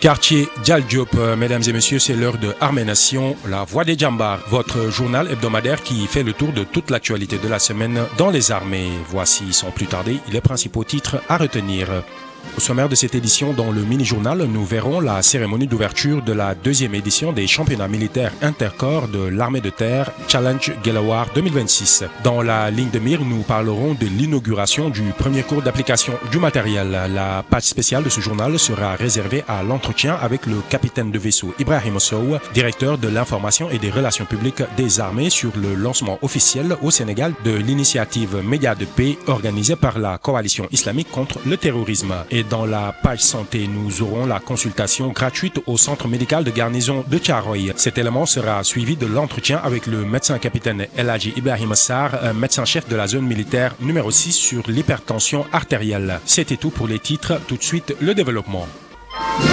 Quartier Dial Diop, mesdames et messieurs, c'est l'heure de Armée Nation, la voix des Djambars, votre journal hebdomadaire qui fait le tour de toute l'actualité de la semaine dans les armées. Voici sans plus tarder les principaux titres à retenir. Au sommaire de cette édition, dans le mini-journal, nous verrons la cérémonie d'ouverture de la deuxième édition des championnats militaires intercorps de l'armée de terre Challenge Gelawar 2026. Dans la ligne de mire, nous parlerons de l'inauguration du premier cours d'application du matériel. La page spéciale de ce journal sera réservée à l'entretien avec le capitaine de vaisseau Ibrahim Sow, directeur de l'information et des relations publiques des armées, sur le lancement officiel au Sénégal de l'initiative Médias de paix organisée par la coalition islamique contre le terrorisme. Et dans la page santé, nous aurons la consultation gratuite au centre médical de garnison de Thiaroye. Cet élément sera suivi de l'entretien avec le médecin capitaine El Hadji Ibrahim Sarr, médecin-chef de la zone militaire numéro 6 sur l'hypertension artérielle. C'était tout pour les titres. Tout de suite, le développement.